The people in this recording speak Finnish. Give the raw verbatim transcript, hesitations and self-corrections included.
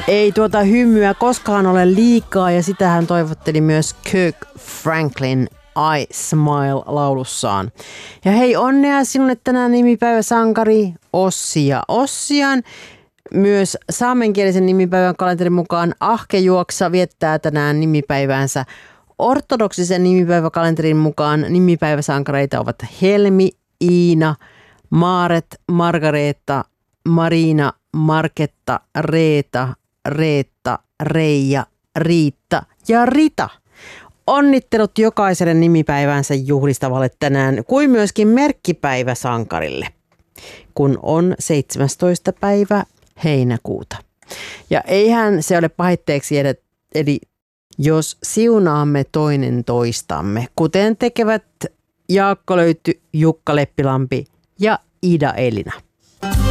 Ei tuota hymyä koskaan ole liikaa ja sitähän toivotteli myös Kirk Franklin I Smile laulussaan. Ja hei, onnea sinulle tänään nimipäiväsankari Ossi ja Ossian. Myös saamenkielisen nimipäivän kalenterin mukaan Ahke Juoksa viettää tänään nimipäiväänsä. Ortodoksisen nimipäiväkalenterin mukaan nimipäiväsankareita ovat Helmi, Iina, Maaret, Margareetta, Marina, Marketta, Reeta, Reetta, Reija, Riitta ja Rita. Onnittelut jokaiselle nimipäivänsä juhlistavalle tänään, kuin myöskin merkkipäiväsankarille, kun on seitsemästoista päivä heinäkuuta. Ja eihän se ole pahitteeksi, eli jos siunaamme toinen toistamme, kuten tekevät Jaakko Löyty, Jukka Leppilampi ja Ida Elina.